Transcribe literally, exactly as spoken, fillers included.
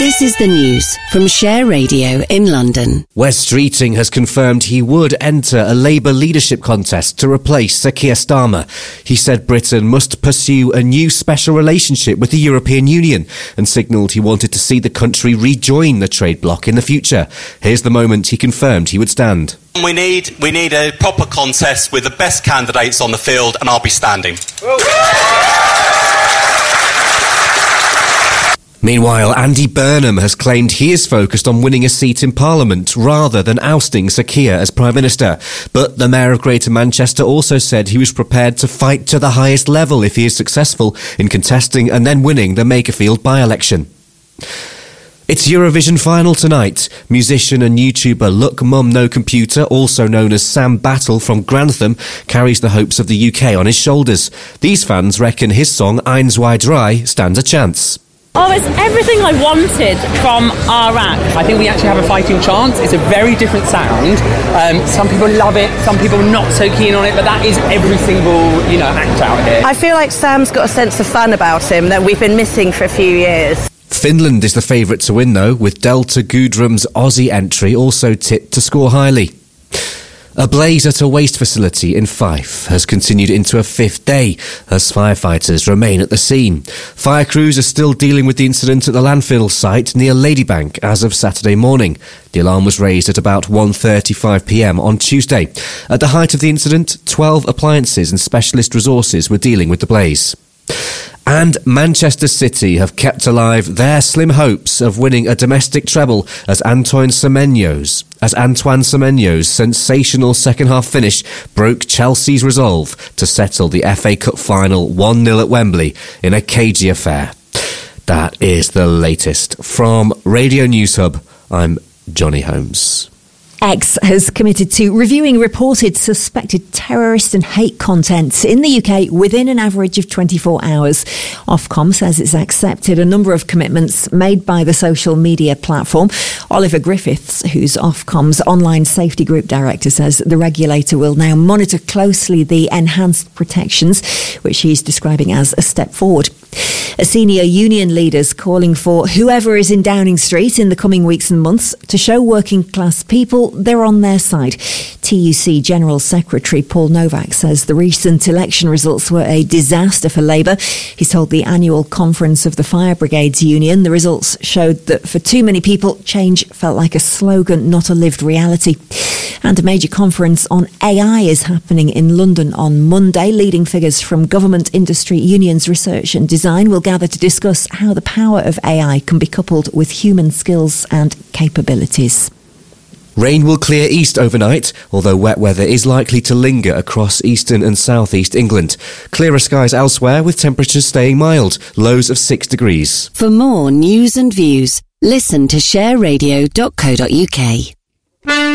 This is the news from Share Radio in London. Wes Streeting has confirmed he would enter a Labour leadership contest to replace Sir Keir Starmer. He said Britain must pursue a new special relationship with the European Union and signalled he wanted to see the country rejoin the trade bloc in the future. Here's the moment he confirmed he would stand. We need, we need a proper contest with the best candidates on the field, and I'll be standing. Meanwhile, Andy Burnham has claimed he is focused on winning a seat in Parliament rather than ousting Sir Keir as Prime Minister. But the Mayor of Greater Manchester also said he was prepared to fight to the highest level if he is successful in contesting and then winning the Makerfield by-election. It's Eurovision final tonight. Musician and YouTuber Look Mum No Computer, also known as Sam Battle from Grantham, carries the hopes of the U K on his shoulders. These fans reckon his song Eins Zwei Drei stands a chance. Oh, it's everything I wanted from our act. I think we actually have a fighting chance. It's a very different sound. Um, some people love it, some people not so keen on it, but that is every single, you know, act out here. I feel like Sam's got a sense of fun about him that we've been missing for a few years. Finland is the favourite to win, though, with Delta Gudrum's Aussie entry also tipped to score highly. A blaze at a waste facility in Fife has continued into a fifth day as firefighters remain at the scene. Fire crews are still dealing with the incident at the landfill site near Ladybank as of Saturday morning. The alarm was raised at about one thirty-five p m on Tuesday. At the height of the incident, twelve appliances and specialist resources were dealing with the blaze. And Manchester City have kept alive their slim hopes of winning a domestic treble as Antoine Semenyo's as Antoine Semenyo's sensational second-half finish broke Chelsea's resolve to settle the F A Cup final one nil at Wembley in a cagey affair. That is the latest. From Radio News Hub, I'm Johnny Holmes. X has committed to reviewing reported suspected terrorist and hate content in the U K within an average of twenty-four hours. Ofcom says it's accepted a number of commitments made by the social media platform. Oliver Griffiths, who's Ofcom's online safety group director, says the regulator will now monitor closely the enhanced protections, which he's describing as a step forward. A senior union leader's calling for whoever is in Downing Street in the coming weeks and months to show working class people they're on their side. T U C General Secretary Paul Novak says the recent election results were a disaster for Labour. He's told the annual conference of the Fire Brigades Union the results showed that for too many people, change felt like a slogan, not a lived reality. And a major conference on A I is happening in London on Monday. Leading figures from government, industry, unions, research and design will gather to discuss how the power of A I can be coupled with human skills and capabilities. Rain will clear east overnight, although wet weather is likely to linger across eastern and southeast England. Clearer skies elsewhere with temperatures staying mild, lows of six degrees. For more news and views, listen to share radio dot co dot uk.